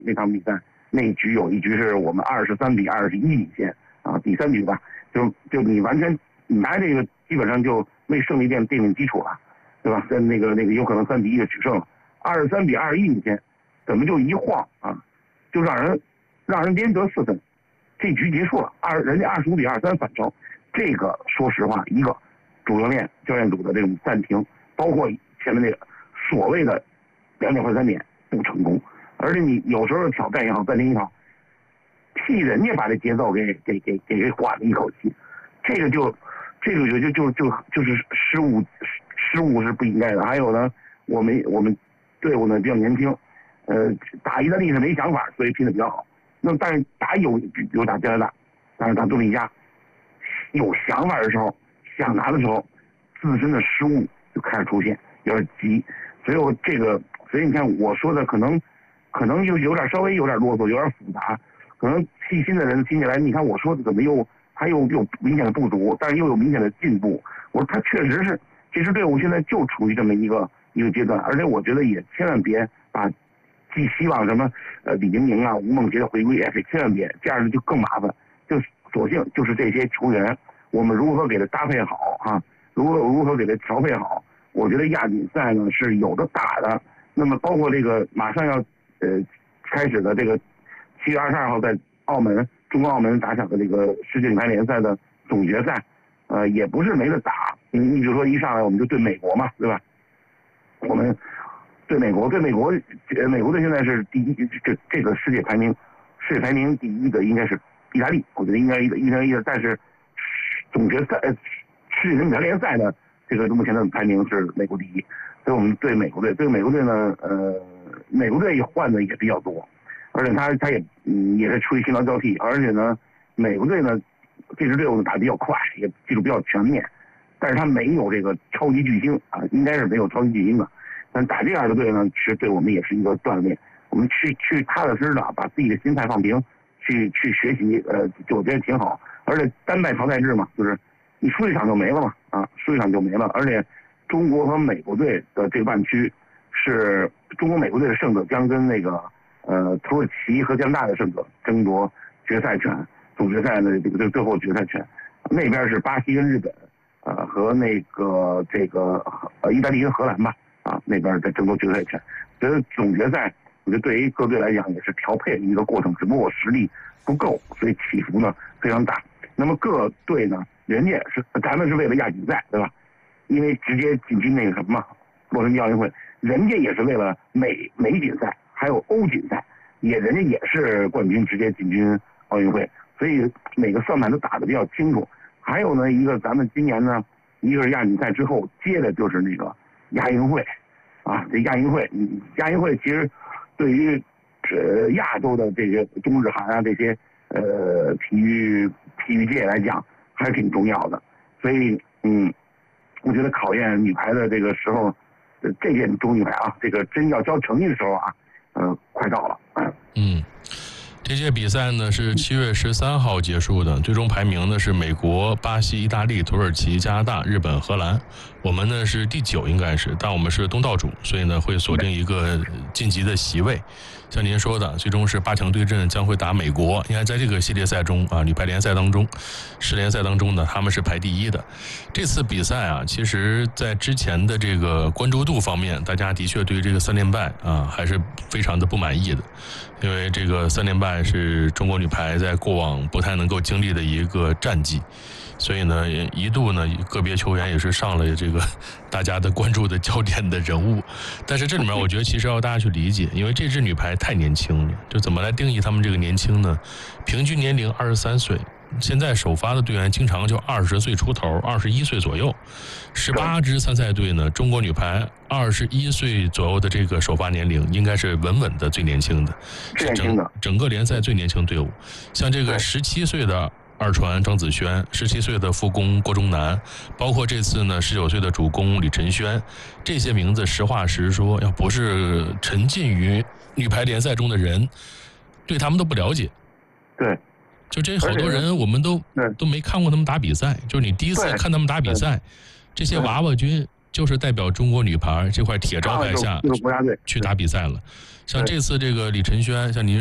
那场比赛，那一局有一局是我们23-21领先啊，第3局吧，就你完全你拿这个基本上就为胜利奠定基础了，对吧？跟那个有可能3-1就取胜了，23-21领先，怎么就一晃啊，就让人连得4分，这局结束了，人家25-23反超，这个说实话，一个主教练组的这种暂停，包括前面那个所谓的2点换3点不成功，而且你有时候挑战也好，暂停也好，替人家把这节奏给缓了一口气，这个就是失误是不应该的。还有呢，我们队伍呢比较年轻，打意大利是没想法，所以拼得比较好。那但是打有打加拿大，但是打多米加有想法的时候，想拿的时候，自身的失误就开始出现，有点急。所以你看我说的可能就稍微有点啰嗦，有点复杂。可能细心的人听起来，你看我说的怎么他又有明显的不足，但是又有明显的进步。他确实是这支队伍现在就处于这么一个阶段，而且我觉得也千万别把寄希望什么李盈莹啊、吴梦洁的回归这千万别，这样就更麻烦。就索性就是这些球员，我们如何给他搭配好啊，如何给他调配好。我觉得亚锦赛呢是有的打的。那么包括这个马上要开始的这个7月22号在中国澳门打响的这个世界女排联赛的总决赛，也不是没得打。你比如说一上来我们就对美国嘛，对吧？我们对美国队现在是第一，这个世界排名第一的应该是意大利，我觉得应该意大利的，但是总决赛世界女排联赛呢，这个目前的排名是美国第一，所以我们对美国队呢，美国队换的也比较多，而且他也是处于新劳交替，而且呢，美国队呢这支队伍打得比较快，也技术比较全面，但是他没有这个超级巨星啊，应该是没有超级巨星的。但打这样的队呢，是对我们也是一个锻炼。我们去踏踏实实的把自己的心态放平，去学习，就我觉得挺好。而且单败淘汰制嘛，就是你输一场就没了嘛，啊，输一场就没了。而且中国和美国队的这个半区是中国美国队的胜者将跟那个土耳其和加拿大的胜者争夺决赛权，总决赛的这个最后决赛权。那边是巴西跟日本，和那个意大利跟荷兰吧。啊，那边在争夺决赛权，觉得总决赛，我觉得对于各队来讲也是调配的一个过程，只不过实力不够，所以起伏呢非常大。那么各队呢，咱们是为了亚锦赛，对吧？因为直接进军那个什么洛杉矶奥运会，人家也是为了美锦赛，还有欧锦赛，人家也是冠军直接进军奥运会，所以每个算盘都打得比较清楚。还有呢，一个咱们今年呢，一个是亚锦赛之后接的就是那个亚运会，啊，这亚运会其实对于亚洲的这些中日韩啊这些体育界来讲还是挺重要的，所以我觉得考验女排的这个时候，这届中女排啊，这个真要交成绩的时候啊，快到了。 这届比赛呢是7月13号结束的，最终排名呢是美国、巴西、意大利、土耳其、加拿大、日本、荷兰。我们呢是第9应该是，但我们是东道主，所以呢会锁定一个晋级的席位。像您说的，最终是8强对阵，将会打美国。应该在这个系列赛中啊，女排联赛当中，世联赛当中呢，他们是排第1的。这次比赛啊，其实在之前的这个关注度方面，大家的确对于这个3连败啊还是非常的不满意的，因为这个3连败是中国女排在过往不太能够经历的一个战绩。所以呢，一度呢，个别球员也是上了这个大家的关注的焦点的人物。但是这里面我觉得其实要大家去理解，因为这支女排太年轻了，就怎么来定义他们这个年轻呢？平均年龄23岁，现在首发的队员经常就20岁出头，21岁左右。18支参赛队呢，中国女排21岁左右的这个首发年龄应该是稳稳的最年轻的，是整个联赛最年轻队伍。像这个17岁的二传张子萱，17岁的副攻郭钟南，包括这次呢19岁的主攻李晨轩，这些名字实话实说，要不是沉浸于女排联赛中的人，对他们都不了解。 对， 就这好多人我们都没看过他们打比赛，就是你第一次看他们打比赛，这些娃娃军就是代表中国女排这块铁招牌下国家队去打比赛了。像这次这个李晨轩，像您